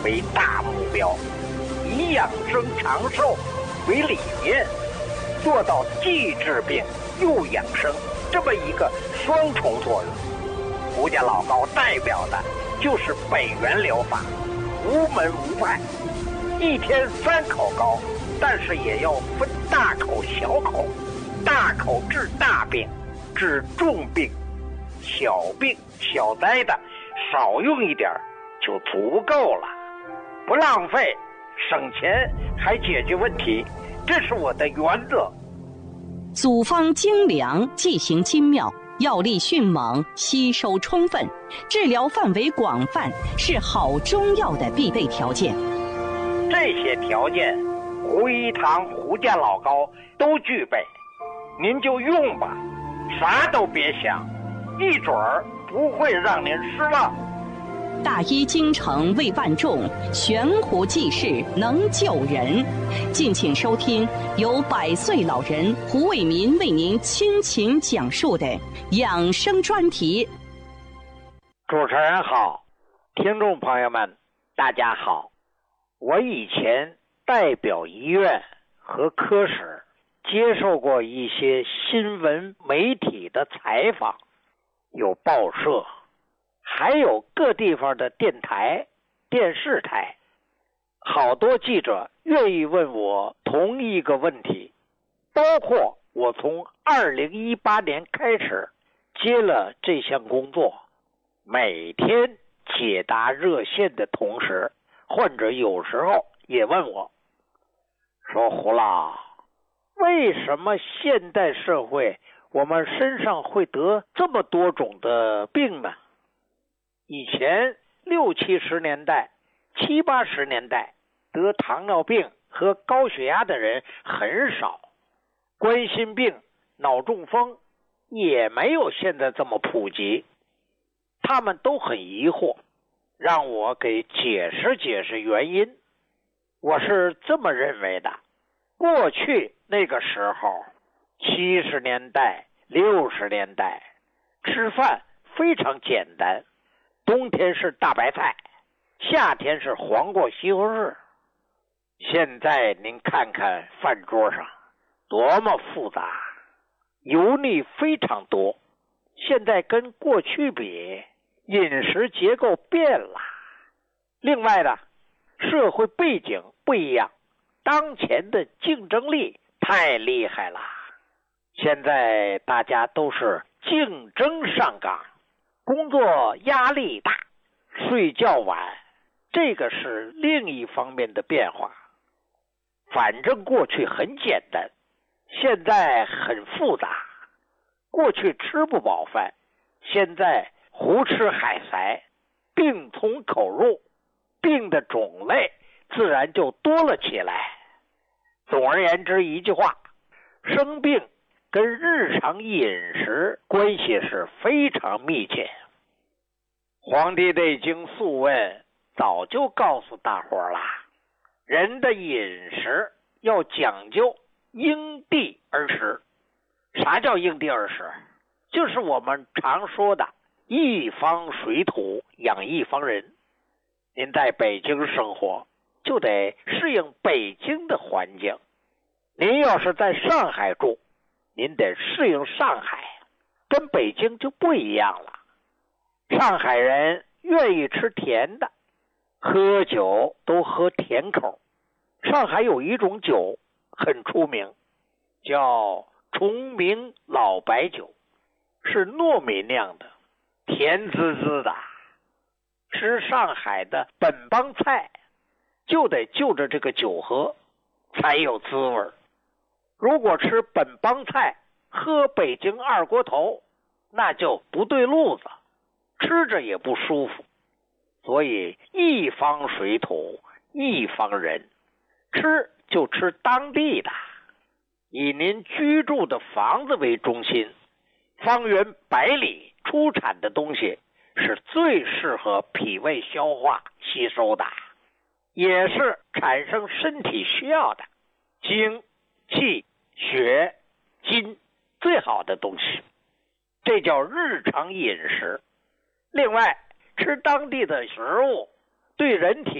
为大目标，以养生长寿为理念，做到既治病又养生这么一个双重作用。胡家老高代表的就是北元疗法，无门无派，一天3口高，但是也要分大口小口，大口治大病，治重病，小病小灾的少用一点就足够了，不浪费，省钱还解决问题，这是我的原则。 组方精良，剂行精妙，药力迅猛，吸收充分，治疗范围广泛，是好中药的必备条件。 这些条件，胡一堂、胡家老高都具备，您就用吧，啥都别想，一准儿不会让您失望。 大医精诚为万众，悬壶济世能救人。敬请收听由100岁老人胡伟民为您倾情讲述的养生专题。 主持人好，听众朋友们大家好。我以前代表医院和科室接受过一些新闻媒体的采访，有报社，还有各地方的电台、电视台，好多记者愿意问我同一个问题，包括我从2018年开始接了这项工作，每天解答热线的同时，患者有时候也问我，说胡老，为什么现代社会我们身上会得这么多种的病呢？以前60、70年代、70、80年代得糖尿病和高血压的人很少，冠心病、脑中风也没有现在这么普及。他们都很疑惑，让我给解释解释原因。我是这么认为的，过去那个时候70年代、60年代吃饭非常简单，冬天是大白菜，夏天是黄瓜西红柿。现在您看看饭桌上多么复杂，油腻非常多。现在跟过去比，饮食结构变了。另外呢，社会背景不一样，当前的竞争力太厉害了。现在大家都是竞争上岗，工作压力大，睡觉晚，这个是另一方面的变化。反正过去很简单，现在很复杂。过去吃不饱饭，现在胡吃海塞，病从口入，病的种类自然就多了起来。总而言之一句话，生病跟日常饮食关系是非常密切。黄帝内经素问早就告诉大伙了，人的饮食要讲究因地而食。啥叫因地而食？就是我们常说的一方水土养一方人。您在北京生活，就得适应北京的环境。您要是在上海住，您得适应上海，跟北京就不一样了。上海人愿意吃甜的，喝酒都喝甜口。上海有一种酒很出名，叫崇明老白酒，是糯米酿的，甜滋滋的。吃上海的本帮菜就得就着这个酒喝才有滋味。如果吃本帮菜喝北京二锅头，那就不对路子，吃着也不舒服。所以一方水土一方人，吃就吃当地的，以您居住的房子为中心，方圆100里出产的东西是最适合脾胃消化吸收的，也是产生身体需要的精、气、血、金最好的东西，这叫日常饮食。另外，吃当地的食物对人体